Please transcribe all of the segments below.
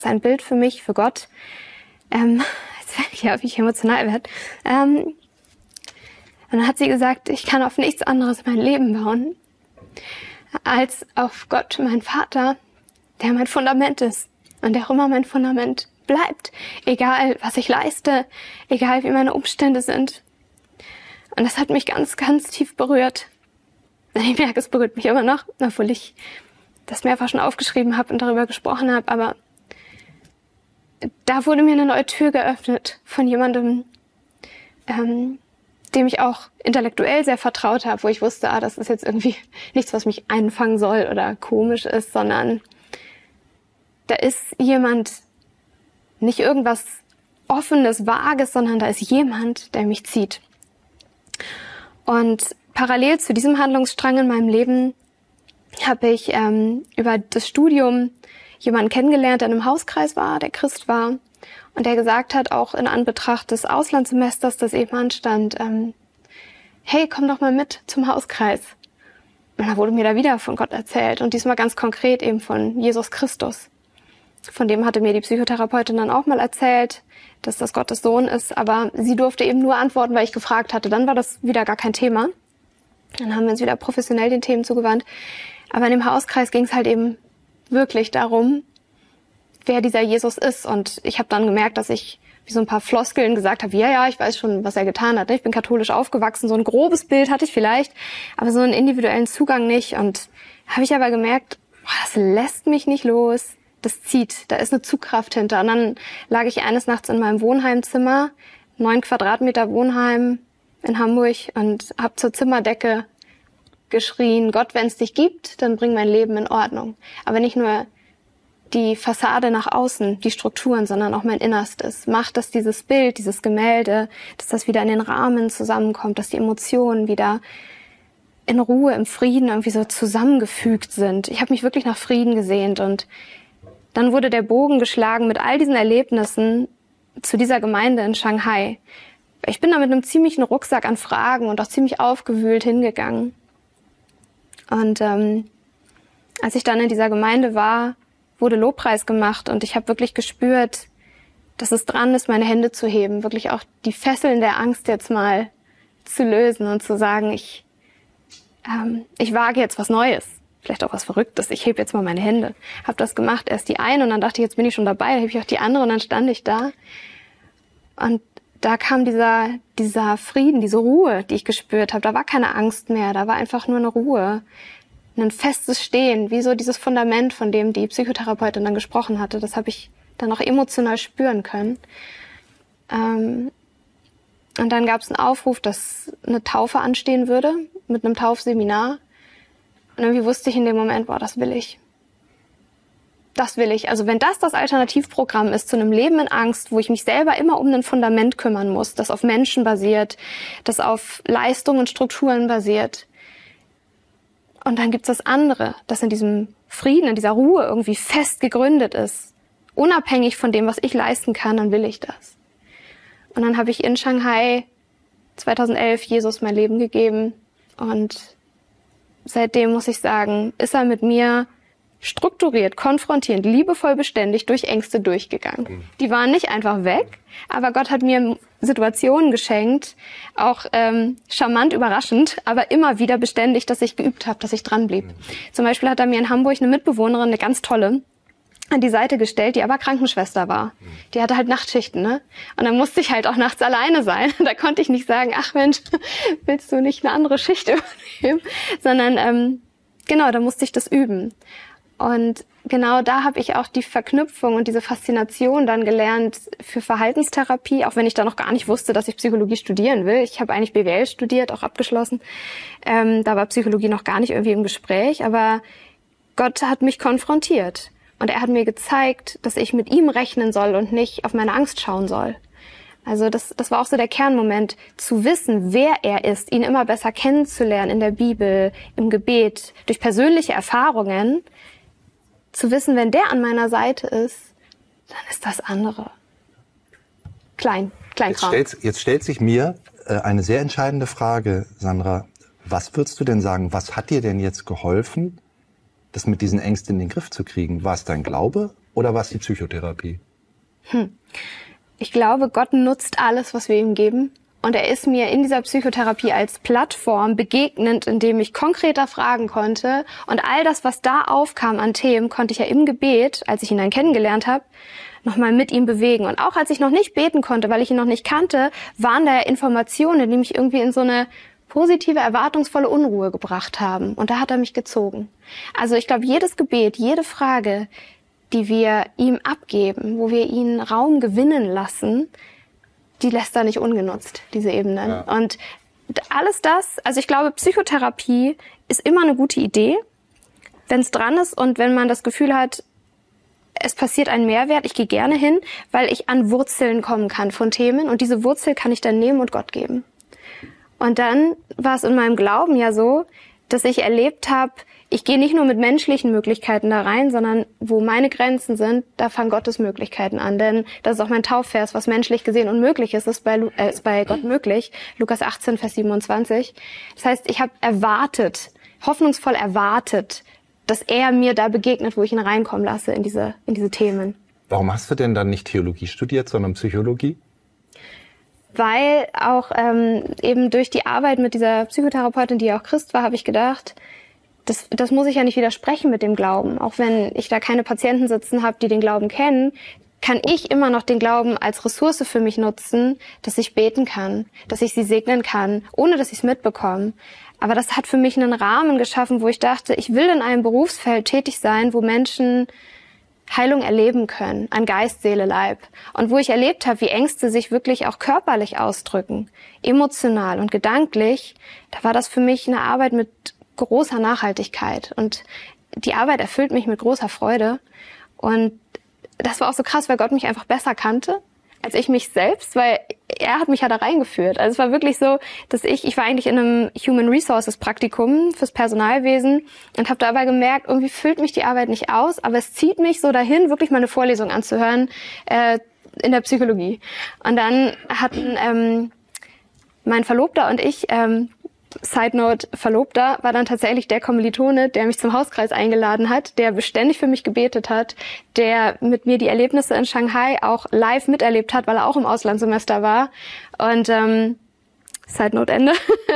sein Bild für mich, für Gott. Jetzt werde ich emotional werde. Und dann hat sie gesagt, ich kann auf nichts anderes mein Leben bauen, als auf Gott, mein Vater, der mein Fundament ist und der auch immer mein Fundament bleibt. Egal, was ich leiste, egal, wie meine Umstände sind. Und das hat mich ganz, ganz tief berührt. Ich merke, es berührt mich immer noch, obwohl ich das mehrfach schon aufgeschrieben habe und darüber gesprochen habe. Aber da wurde mir eine neue Tür geöffnet von jemandem, dem ich auch intellektuell sehr vertraut habe, wo ich wusste, das ist jetzt irgendwie nichts, was mich einfangen soll oder komisch ist, sondern da ist jemand, nicht irgendwas Offenes, Vages, sondern da ist jemand, der mich zieht. Und parallel zu diesem Handlungsstrang in meinem Leben habe ich über das Studium jemanden kennengelernt, der in einem Hauskreis war, der Christ war und der gesagt hat, auch in Anbetracht des Auslandssemesters, das eben anstand, hey, komm doch mal mit zum Hauskreis. Und da wurde mir da wieder von Gott erzählt und diesmal ganz konkret eben von Jesus Christus. Von dem hatte mir die Psychotherapeutin dann auch mal erzählt, dass das Gottes Sohn ist, aber sie durfte eben nur antworten, weil ich gefragt hatte. Dann war das wieder gar kein Thema. Dann haben wir uns wieder professionell den Themen zugewandt. Aber in dem Hauskreis ging es halt eben wirklich darum, wer dieser Jesus ist. Und ich habe dann gemerkt, dass ich wie so ein paar Floskeln gesagt habe, ja, ich weiß schon, was er getan hat. Ich bin katholisch aufgewachsen, so ein grobes Bild hatte ich vielleicht, aber so einen individuellen Zugang nicht. Und habe ich aber gemerkt, das lässt mich nicht los, das zieht, da ist eine Zugkraft hinter. Und dann lag ich eines Nachts in meinem Wohnheimzimmer, 9 Quadratmeter Wohnheim in Hamburg, und habe zur Zimmerdecke geschrien, Gott, wenn es dich gibt, dann bring mein Leben in Ordnung. Aber nicht nur die Fassade nach außen, die Strukturen, sondern auch mein Innerstes. Mach, dass dieses Bild, dieses Gemälde, dass das wieder in den Rahmen zusammenkommt, dass die Emotionen wieder in Ruhe, im Frieden irgendwie so zusammengefügt sind. Ich habe mich wirklich nach Frieden gesehnt und dann wurde der Bogen geschlagen mit all diesen Erlebnissen zu dieser Gemeinde in Shanghai. Ich bin da mit einem ziemlichen Rucksack an Fragen und auch ziemlich aufgewühlt hingegangen. Und als ich dann in dieser Gemeinde war, wurde Lobpreis gemacht und ich habe wirklich gespürt, dass es dran ist, meine Hände zu heben, wirklich auch die Fesseln der Angst jetzt mal zu lösen und zu sagen, ich wage jetzt was Neues, vielleicht auch was Verrücktes, ich hebe jetzt mal meine Hände. Habe das gemacht, erst die eine und dann dachte ich, jetzt bin ich schon dabei, dann hebe ich auch die andere und dann stand ich da. Und da kam dieser Frieden, diese Ruhe, die ich gespürt habe. Da war keine Angst mehr, da war einfach nur eine Ruhe. Ein festes Stehen, wie so dieses Fundament, von dem die Psychotherapeutin dann gesprochen hatte. Das habe ich dann auch emotional spüren können. Und dann gab es einen Aufruf, dass eine Taufe anstehen würde, mit einem Taufseminar. Und irgendwie wusste ich in dem Moment, das will ich. Das will ich. Also wenn das Alternativprogramm ist zu einem Leben in Angst, wo ich mich selber immer um ein Fundament kümmern muss, das auf Menschen basiert, das auf Leistungen und Strukturen basiert. Und dann gibt's das andere, das in diesem Frieden, in dieser Ruhe irgendwie fest gegründet ist. Unabhängig von dem, was ich leisten kann, dann will ich das. Und dann habe ich in Shanghai 2011 Jesus mein Leben gegeben. Und seitdem muss ich sagen, ist er mit mir strukturiert, konfrontierend, liebevoll, beständig durch Ängste durchgegangen. Die waren nicht einfach weg, aber Gott hat mir Situationen geschenkt, auch charmant, überraschend, aber immer wieder beständig, dass ich geübt habe, dass ich dran blieb. Zum Beispiel hat er mir in Hamburg eine Mitbewohnerin, eine ganz tolle, an die Seite gestellt, die aber Krankenschwester war. Die hatte halt Nachtschichten, ne? Und dann musste ich halt auch nachts alleine sein. Da konnte ich nicht sagen, ach Mensch, willst du nicht eine andere Schicht übernehmen? Sondern genau, da musste ich das üben. Und genau da habe ich auch die Verknüpfung und diese Faszination dann gelernt für Verhaltenstherapie, auch wenn ich da noch gar nicht wusste, dass ich Psychologie studieren will. Ich habe eigentlich BWL studiert, auch abgeschlossen. Da war Psychologie noch gar nicht irgendwie im Gespräch, aber Gott hat mich konfrontiert. Und er hat mir gezeigt, dass ich mit ihm rechnen soll und nicht auf meine Angst schauen soll. Also das war auch so der Kernmoment, zu wissen, wer er ist, ihn immer besser kennenzulernen in der Bibel, im Gebet, durch persönliche Erfahrungen. Zu wissen, wenn der an meiner Seite ist, dann ist das andere Kleinkram. Jetzt stellt sich mir eine sehr entscheidende Frage, Sandra. Was würdest du denn sagen, was hat dir denn jetzt geholfen, das mit diesen Ängsten in den Griff zu kriegen? War es dein Glaube oder war es die Psychotherapie? Ich glaube, Gott nutzt alles, was wir ihm geben. Und er ist mir in dieser Psychotherapie als Plattform begegnet, indem ich konkreter fragen konnte. Und all das, was da aufkam an Themen, konnte ich ja im Gebet, als ich ihn dann kennengelernt habe, nochmal mit ihm bewegen. Und auch als ich noch nicht beten konnte, weil ich ihn noch nicht kannte, waren da Informationen, die mich irgendwie in so eine positive, erwartungsvolle Unruhe gebracht haben. Und da hat er mich gezogen. Also ich glaube, jedes Gebet, jede Frage, die wir ihm abgeben, wo wir ihn Raum gewinnen lassen, die lässt er nicht ungenutzt, diese Ebenen. Ja. Und alles das, also ich glaube, Psychotherapie ist immer eine gute Idee, wenn es dran ist und wenn man das Gefühl hat, es passiert ein Mehrwert, ich gehe gerne hin, weil ich an Wurzeln kommen kann von Themen und diese Wurzel kann ich dann nehmen und Gott geben. Und dann war es in meinem Glauben ja so, dass ich erlebt habe, ich gehe nicht nur mit menschlichen Möglichkeiten da rein, sondern wo meine Grenzen sind, da fangen Gottes Möglichkeiten an. Denn das ist auch mein Taufvers, was menschlich gesehen unmöglich ist, ist bei Gott möglich. Lukas 18, Vers 27. Das heißt, ich habe hoffnungsvoll erwartet, dass er mir da begegnet, wo ich ihn reinkommen lasse in diese Themen. Warum hast du denn dann nicht Theologie studiert, sondern Psychologie? Weil auch eben durch die Arbeit mit dieser Psychotherapeutin, die ja auch Christ war, habe ich gedacht, das muss ich ja nicht widersprechen mit dem Glauben. Auch wenn ich da keine Patienten sitzen habe, die den Glauben kennen, kann ich immer noch den Glauben als Ressource für mich nutzen, dass ich beten kann, dass ich sie segnen kann, ohne dass ich es mitbekomme. Aber das hat für mich einen Rahmen geschaffen, wo ich dachte, ich will in einem Berufsfeld tätig sein, wo Menschen Heilung erleben können, an Geist, Seele, Leib. Und wo ich erlebt habe, wie Ängste sich wirklich auch körperlich ausdrücken, emotional und gedanklich, da war das für mich eine Arbeit mit großer Nachhaltigkeit. Und die Arbeit erfüllt mich mit großer Freude. Und das war auch so krass, weil Gott mich einfach besser kannte als ich mich selbst, weil er hat mich ja da reingeführt. Also es war wirklich so, dass ich war eigentlich in einem Human Resources Praktikum fürs Personalwesen und habe dabei gemerkt, irgendwie füllt mich die Arbeit nicht aus, aber es zieht mich so dahin, wirklich mal eine Vorlesung anzuhören in der Psychologie. Und dann hatten mein Verlobter und ich, Side Note, Verlobter war dann tatsächlich der Kommilitone, der mich zum Hauskreis eingeladen hat, der beständig für mich gebetet hat, der mit mir die Erlebnisse in Shanghai auch live miterlebt hat, weil er auch im Auslandssemester war. Und Side Note Ende.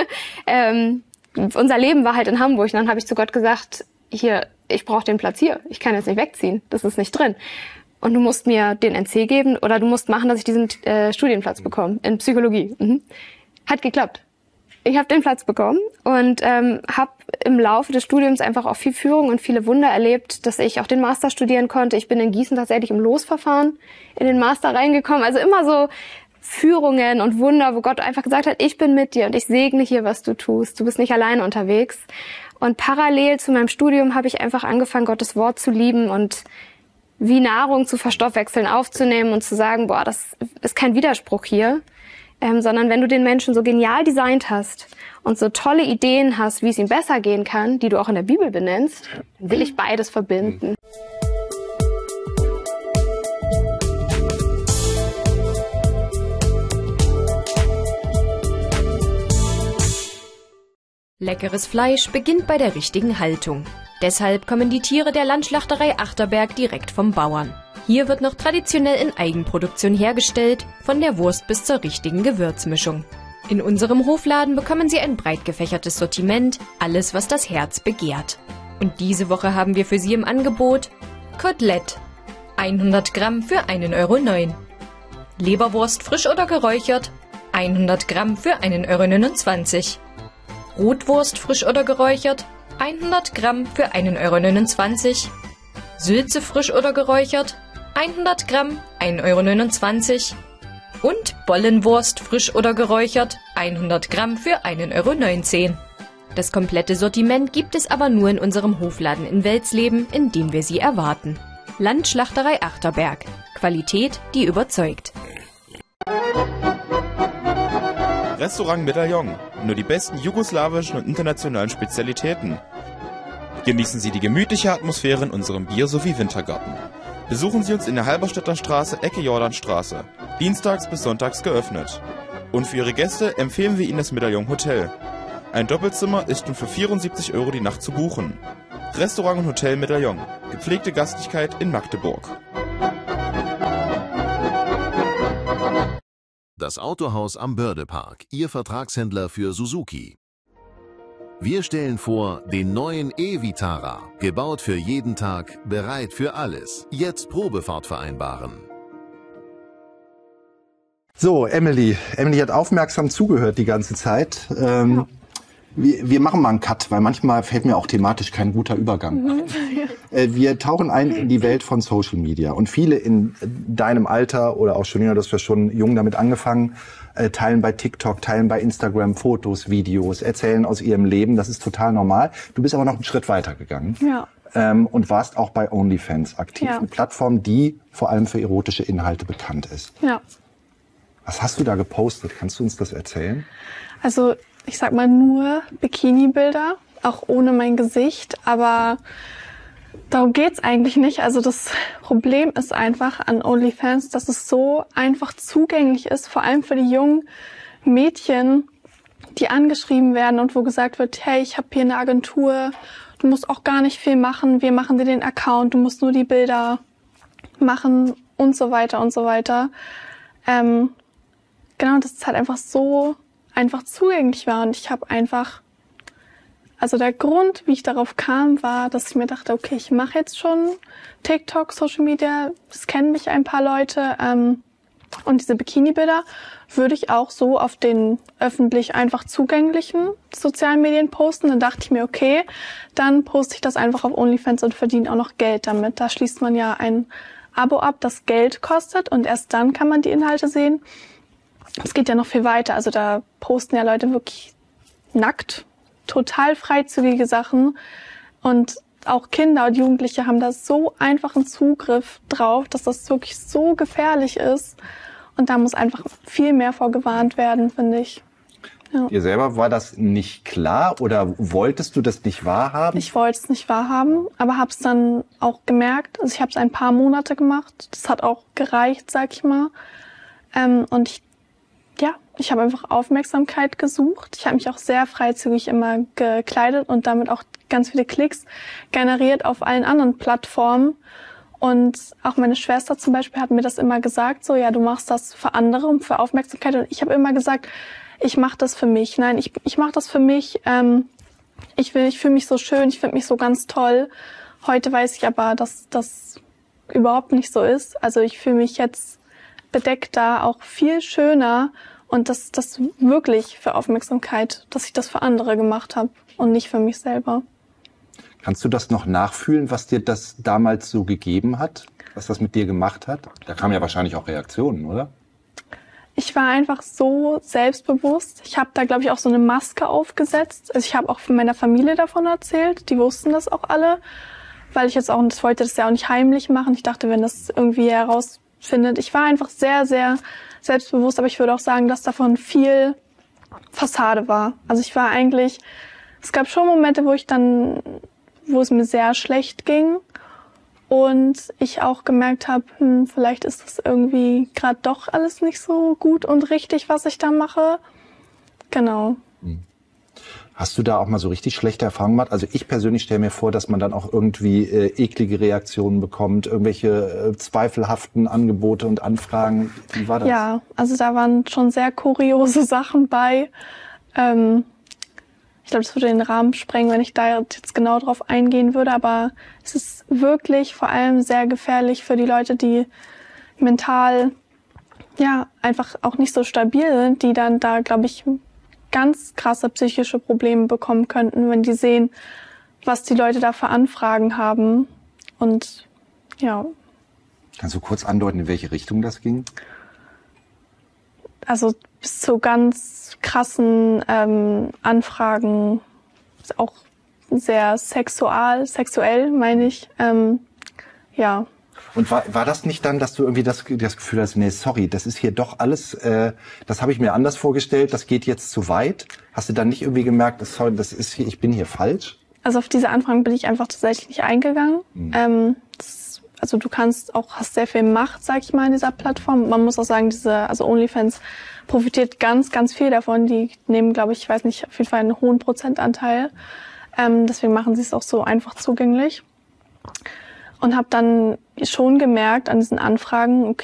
Unser Leben war halt in Hamburg. Und dann habe ich zu Gott gesagt, hier, ich brauche den Platz hier. Ich kann jetzt nicht wegziehen. Das ist nicht drin. Und du musst mir den NC geben oder du musst machen, dass ich diesen Studienplatz bekomme in Psychologie. Hat geklappt. Ich habe den Platz bekommen und habe im Laufe des Studiums einfach auch viel Führung und viele Wunder erlebt, dass ich auch den Master studieren konnte. Ich bin in Gießen tatsächlich im Losverfahren in den Master reingekommen. Also immer so Führungen und Wunder, wo Gott einfach gesagt hat, ich bin mit dir und ich segne hier, was du tust. Du bist nicht alleine unterwegs. Und parallel zu meinem Studium habe ich einfach angefangen, Gottes Wort zu lieben und wie Nahrung zu verstoffwechseln, aufzunehmen und zu sagen, boah, das ist kein Widerspruch hier. Sondern wenn du den Menschen so genial designt hast und so tolle Ideen hast, wie es ihm besser gehen kann, die du auch in der Bibel benennst, dann will ich beides verbinden. Leckeres Fleisch beginnt bei der richtigen Haltung. Deshalb kommen die Tiere der Landschlachterei Achterberg direkt vom Bauern. Hier wird noch traditionell in Eigenproduktion hergestellt, von der Wurst bis zur richtigen Gewürzmischung. In unserem Hofladen bekommen Sie ein breit gefächertes Sortiment, alles was das Herz begehrt. Und diese Woche haben wir für Sie im Angebot Kotelett, 100 Gramm für 1,09 €. Leberwurst frisch oder geräuchert, 100 Gramm für 1,29 €. Rotwurst frisch oder geräuchert, 100 Gramm für 1,29 €. Sülze frisch oder geräuchert, 100 Gramm, 1,29 € und Bollenwurst frisch oder geräuchert, 100 Gramm für 1,19 €. Das komplette Sortiment gibt es aber nur in unserem Hofladen in Welsleben, in dem wir Sie erwarten. Landschlachterei Achterberg. Qualität, die überzeugt. Restaurant Medaillon. Nur die besten jugoslawischen und internationalen Spezialitäten. Genießen Sie die gemütliche Atmosphäre in unserem Bier- sowie Wintergarten. Besuchen Sie uns in der Halberstädter Straße, Ecke Jordanstraße. Dienstags bis sonntags geöffnet. Und für Ihre Gäste empfehlen wir Ihnen das Medaillon Hotel. Ein Doppelzimmer ist nun für 74 € die Nacht zu buchen. Restaurant und Hotel Medaillon. Gepflegte Gastlichkeit in Magdeburg. Das Autohaus am Bördepark, Ihr Vertragshändler für Suzuki. Wir stellen vor den neuen e-Vitara. Gebaut für jeden Tag, bereit für alles. Jetzt Probefahrt vereinbaren. So, Emily hat aufmerksam zugehört die ganze Zeit. Wir machen mal einen Cut, weil manchmal fällt mir auch thematisch kein guter Übergang ein. Wir tauchen ein in die Welt von Social Media. Und viele in deinem Alter oder auch schon jünger, das wir schon jung damit angefangen, teilen bei TikTok, teilen bei Instagram Fotos, Videos, erzählen aus ihrem Leben. Das ist total normal. Du bist aber noch einen Schritt weiter gegangen. Ja. Und warst auch bei OnlyFans aktiv. Ja. Eine Plattform, die vor allem für erotische Inhalte bekannt ist. Ja. Was hast du da gepostet? Kannst du uns das erzählen? Also, ich sag mal nur Bikini-Bilder, auch ohne mein Gesicht, aber darum geht's eigentlich nicht. Also das Problem ist einfach an OnlyFans, dass es so einfach zugänglich ist, vor allem für die jungen Mädchen, die angeschrieben werden und wo gesagt wird, hey, ich habe hier eine Agentur, du musst auch gar nicht viel machen, wir machen dir den Account, du musst nur die Bilder machen und so weiter und so weiter. Genau, dass es halt einfach so einfach zugänglich war und ich habe einfach, also der Grund, wie ich darauf kam, war, dass ich mir dachte, okay, ich mache jetzt schon TikTok, Social Media, es kennen mich ein paar Leute und diese Bikini-Bilder würde ich auch so auf den öffentlich einfach zugänglichen sozialen Medien posten. Dann dachte ich mir, okay, dann poste ich das einfach auf OnlyFans und verdiene auch noch Geld damit. Da schließt man ja ein Abo ab, das Geld kostet und erst dann kann man die Inhalte sehen. Es geht ja noch viel weiter. Also da posten ja Leute wirklich nackt, total freizügige Sachen. Und auch Kinder und Jugendliche haben da so einfachen Zugriff drauf, dass das wirklich so gefährlich ist. Und da muss einfach viel mehr vorgewarnt werden, finde ich. Ja. Dir selber war das nicht klar oder wolltest du das nicht wahrhaben? Ich wollte es nicht wahrhaben, aber habe es dann auch gemerkt. Also ich habe es ein paar Monate gemacht. Das hat auch gereicht, sag ich mal. Und ich habe einfach Aufmerksamkeit gesucht. Ich habe mich auch sehr freizügig immer gekleidet und damit auch ganz viele Klicks generiert auf allen anderen Plattformen. Und auch meine Schwester zum Beispiel hat mir das immer gesagt, so, ja, du machst das für andere und für Aufmerksamkeit. Und ich habe immer gesagt, ich mache das für mich. Nein, ich mache das für mich. Ich fühle mich so schön, ich finde mich so ganz toll. Heute weiß ich aber, dass das überhaupt nicht so ist. Also ich fühle mich jetzt bedeckter, auch viel schöner. Und das wirklich für Aufmerksamkeit, dass ich das für andere gemacht habe und nicht für mich selber. Kannst du das noch nachfühlen, was dir das damals so gegeben hat? Was das mit dir gemacht hat? Da kamen ja wahrscheinlich auch Reaktionen, oder? Ich war einfach so selbstbewusst. Ich habe da, glaube ich, auch so eine Maske aufgesetzt. Also ich habe auch von meiner Familie davon erzählt. Die wussten das auch alle. Weil ich wollte das ja auch nicht heimlich machen. Ich dachte, wenn das irgendwie herausfindet. Ich war einfach sehr, sehr selbstbewusst, aber ich würde auch sagen, dass davon viel Fassade war. Also es gab schon Momente, wo es mir sehr schlecht ging und ich auch gemerkt habe, vielleicht ist das irgendwie gerade doch alles nicht so gut und richtig, was ich da mache. Genau. Hast du da auch mal so richtig schlechte Erfahrungen gemacht? Also ich persönlich stelle mir vor, dass man dann auch irgendwie eklige Reaktionen bekommt, irgendwelche zweifelhaften Angebote und Anfragen. Wie war das? Ja, also da waren schon sehr kuriose Sachen bei. Ich glaube, das würde den Rahmen sprengen, wenn ich da jetzt genau drauf eingehen würde. Aber es ist wirklich vor allem sehr gefährlich für die Leute, die mental einfach auch nicht so stabil sind, die dann da, glaube ich, ganz krasse psychische Probleme bekommen könnten, wenn die sehen, was die Leute da für Anfragen haben. Und ja. Kannst du kurz andeuten, in welche Richtung das ging? Also bis zu ganz krassen Anfragen, ist auch sehr sexuell meine ich. Ja. Und war das nicht dann, dass du irgendwie das Gefühl hast, nee, sorry, das ist hier doch alles, das habe ich mir anders vorgestellt, das geht jetzt zu weit? Hast du dann nicht irgendwie gemerkt, ich bin hier falsch? Also auf diese Anfragen bin ich einfach tatsächlich nicht eingegangen. Also du hast sehr viel Macht, sag ich mal, in dieser Plattform. Man muss auch sagen, OnlyFans profitiert ganz, ganz viel davon. Die nehmen, glaube ich weiß nicht, auf jeden Fall einen hohen Prozentanteil. Deswegen machen sie es auch so einfach zugänglich. Und habe dann schon gemerkt an diesen Anfragen, okay,